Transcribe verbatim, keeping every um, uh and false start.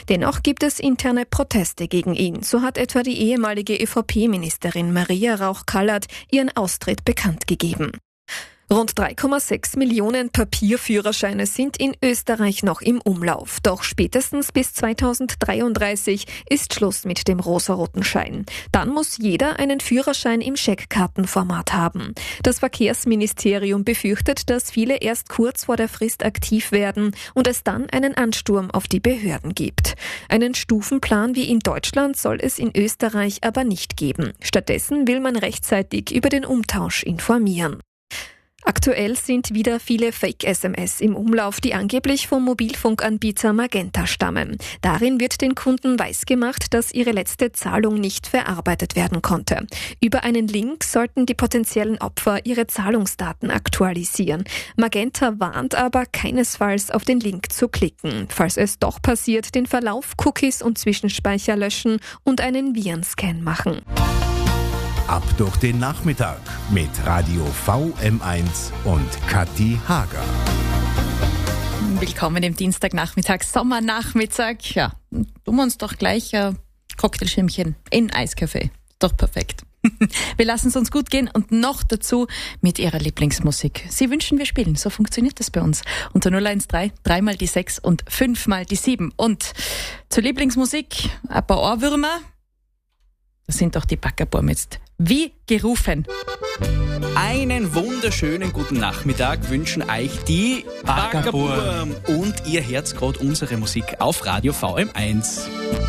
Dennoch gibt es interne Proteste gegen ihn. So hat etwa die ehemalige ÖVP-Ministerin Maria Rauch-Kallert ihren Austritt bekannt gegeben. Rund drei Komma sechs Millionen Papierführerscheine sind in Österreich noch im Umlauf. Doch spätestens bis zweitausenddreiunddreißig ist Schluss mit dem rosaroten Schein. Dann muss jeder einen Führerschein im Scheckkartenformat haben. Das Verkehrsministerium befürchtet, dass viele erst kurz vor der Frist aktiv werden und es dann einen Ansturm auf die Behörden gibt. Einen Stufenplan wie in Deutschland soll es in Österreich aber nicht geben. Stattdessen will man rechtzeitig über den Umtausch informieren. Aktuell sind wieder viele Fake-S M S im Umlauf, die angeblich vom Mobilfunkanbieter Magenta stammen. Darin wird den Kunden weisgemacht, dass ihre letzte Zahlung nicht verarbeitet werden konnte. Über einen Link sollten die potenziellen Opfer ihre Zahlungsdaten aktualisieren. Magenta warnt aber, keinesfalls auf den Link zu klicken. Falls es doch passiert, den Verlauf, Cookies und Zwischenspeicher löschen und einen Virenscan machen. Ab durch den Nachmittag mit Radio V M eins und Kathi Hager. Willkommen im Dienstagnachmittag, Sommernachmittag. Ja, tun wir uns doch gleich ein Cocktailschirmchen in Eiskaffee. Doch perfekt. Wir lassen es uns gut gehen und noch dazu mit Ihrer Lieblingsmusik. Sie wünschen, wir spielen. So funktioniert das bei uns. Unter null eins drei, drei mal die sechs und fünf mal die sieben. Und zur Lieblingsmusik ein paar Ohrwürmer. Das sind doch die Backerburm jetzt. Wie gerufen. Einen wunderschönen guten Nachmittag wünschen euch die Backerburm. Und ihr hört gerade unsere Musik auf Radio V M eins.